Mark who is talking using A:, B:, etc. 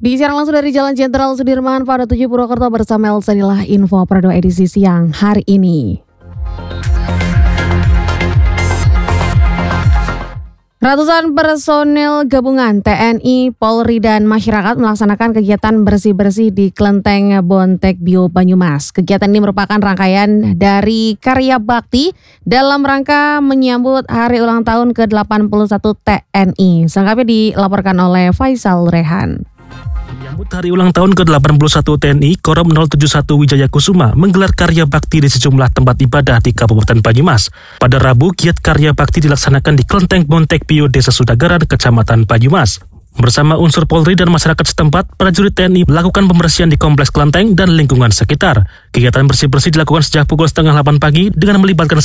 A: Disiarkan langsung dari Jalan Jenderal Sudirman pada 7 Purwokerto bersama Elsa. Inilah info per 2 edisi siang hari ini. Ratusan personil gabungan TNI, Polri, dan masyarakat melaksanakan kegiatan bersih-bersih di Klenteng Bontek Bio Banyumas. Kegiatan ini merupakan rangkaian dari karya bakti dalam rangka menyambut hari ulang tahun ke-81 TNI. Selengkapnya dilaporkan oleh Faisal Rehan.
B: Menyambut hari ulang tahun ke-81 TNI, Koram 071 Wijaya Kusuma menggelar karya bakti di sejumlah tempat ibadah di Kabupaten Banyumas. Pada Rabu, giat karya bakti dilaksanakan di Klenteng Bontek Bio, Desa Sudagaran, Kecamatan Banyumas. Bersama unsur Polri dan masyarakat setempat, prajurit TNI melakukan pembersihan di kompleks kelenteng dan lingkungan sekitar. Kegiatan bersih-bersih dilakukan sejak pukul 7:30 pagi dengan melibatkan